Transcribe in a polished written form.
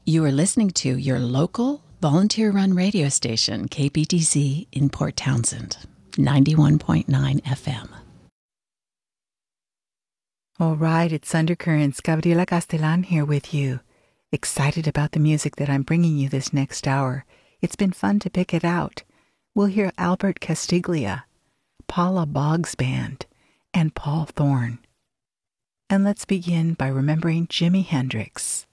You are listening to your local volunteer-run radio station, KPTZ in Port Townsend, 91.9 FM. All right, it's Undercurrents. Gabriela Castellan here with you. Excited about the music that I'm bringing you this next hour. It's been fun to pick it out. We'll hear Albert Castiglia, Paula Boggs Band, and Paul Thorne. And let's begin by remembering Jimi Hendrix.